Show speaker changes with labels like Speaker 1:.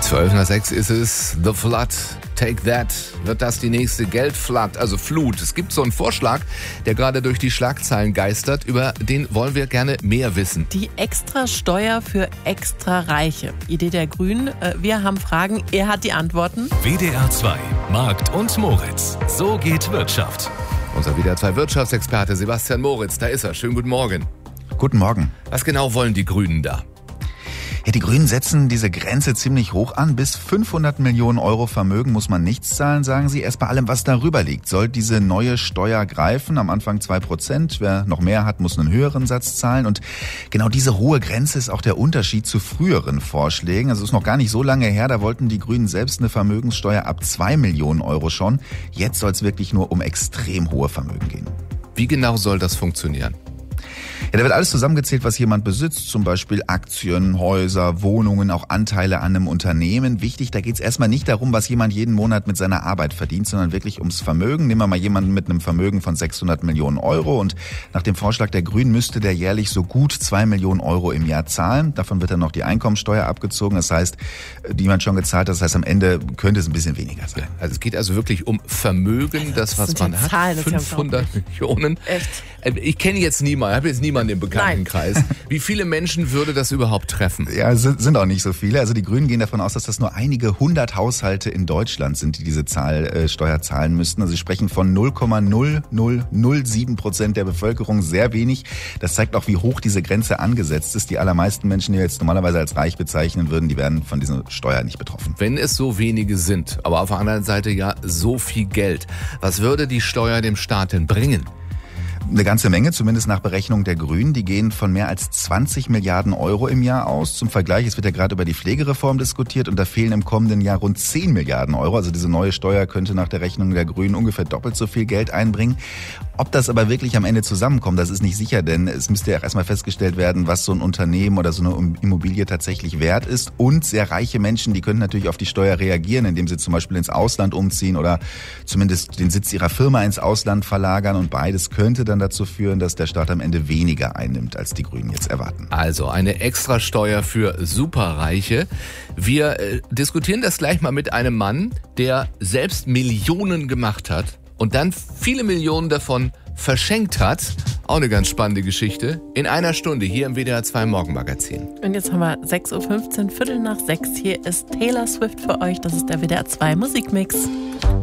Speaker 1: 12:06 ist es. The Flood, Take That. Wird das die nächste Geldflut, also Flut? Es gibt so einen Vorschlag, der gerade durch die Schlagzeilen geistert. Über den wollen wir gerne mehr wissen.
Speaker 2: Die Extrasteuer für Extrareiche. Idee der Grünen. Wir haben Fragen, er hat die Antworten.
Speaker 3: WDR 2, Markt und Moritz. So geht Wirtschaft.
Speaker 1: Unser WDR 2 Wirtschaftsexperte Sebastian Moritz, da ist er. Schönen guten Morgen.
Speaker 4: Guten Morgen.
Speaker 1: Was genau wollen die Grünen da?
Speaker 4: Ja, die Grünen setzen diese Grenze ziemlich hoch an. Bis 500 Millionen Euro Vermögen muss man nichts zahlen, sagen sie. Erst bei allem, was darüber liegt, soll diese neue Steuer greifen. Am Anfang 2%. Wer noch mehr hat, muss einen höheren Satz zahlen. Und genau diese hohe Grenze ist auch der Unterschied zu früheren Vorschlägen. Also es ist noch gar nicht so lange her. Da wollten die Grünen selbst eine Vermögenssteuer ab 2 Millionen Euro schon. Jetzt soll es wirklich nur um extrem hohe Vermögen gehen.
Speaker 1: Wie genau soll das funktionieren?
Speaker 4: Ja, da wird alles zusammengezählt, was jemand besitzt, zum Beispiel Aktien, Häuser, Wohnungen, auch Anteile an einem Unternehmen. Wichtig, da geht es erstmal nicht darum, was jemand jeden Monat mit seiner Arbeit verdient, sondern wirklich ums Vermögen. Nehmen wir mal jemanden mit einem Vermögen von 600 Millionen Euro und nach dem Vorschlag der Grünen müsste der jährlich so gut 2 Millionen Euro im Jahr zahlen. Davon wird dann noch die Einkommensteuer abgezogen, das heißt, die jemand schon gezahlt hat, das heißt, am Ende könnte es ein bisschen weniger sein.
Speaker 1: Ja, also es geht also wirklich um Vermögen, das was man hat,
Speaker 2: Zahlen,
Speaker 1: 500 Millionen.
Speaker 2: Echt?
Speaker 1: Ich kenne jetzt niemanden, ich habe jetzt niemanden im Bekanntenkreis. Wie viele Menschen würde das überhaupt treffen?
Speaker 4: Ja, sind auch nicht so viele. Also die Grünen gehen davon aus, dass das nur einige 100 Haushalte in Deutschland sind, die diese Steuer zahlen müssten. Also sie sprechen von 0,0007% der Bevölkerung, sehr wenig. Das zeigt auch, wie hoch diese Grenze angesetzt ist. Die allermeisten Menschen, die wir jetzt normalerweise als reich bezeichnen würden, die werden von dieser Steuer nicht betroffen.
Speaker 1: Wenn es so wenige sind, aber auf der anderen Seite ja so viel Geld, was würde die Steuer dem Staat denn bringen?
Speaker 4: Eine ganze Menge, zumindest nach Berechnung der Grünen. Die gehen von mehr als 20 Milliarden Euro im Jahr aus. Zum Vergleich, es wird ja gerade über die Pflegereform diskutiert und da fehlen im kommenden Jahr rund 10 Milliarden Euro. Also diese neue Steuer könnte nach der Rechnung der Grünen ungefähr doppelt so viel Geld einbringen. Ob das aber wirklich am Ende zusammenkommt, das ist nicht sicher, denn es müsste ja auch erstmal festgestellt werden, was so ein Unternehmen oder so eine Immobilie tatsächlich wert ist. Und sehr reiche Menschen, die können natürlich auf die Steuer reagieren, indem sie zum Beispiel ins Ausland umziehen oder zumindest den Sitz ihrer Firma ins Ausland verlagern. Und beides könnte dann dazu führen, dass der Staat am Ende weniger einnimmt, als die Grünen jetzt erwarten.
Speaker 1: Also eine Extrasteuer für Superreiche. Wir diskutieren das gleich mal mit einem Mann, der selbst Millionen gemacht hat und dann viele Millionen davon verschenkt hat. Auch eine ganz spannende Geschichte. In einer Stunde hier im WDR 2 Morgenmagazin.
Speaker 2: Und jetzt haben wir 6:15 Uhr, 5:15. Hier ist Taylor Swift für euch. Das ist der WDR 2 Musikmix.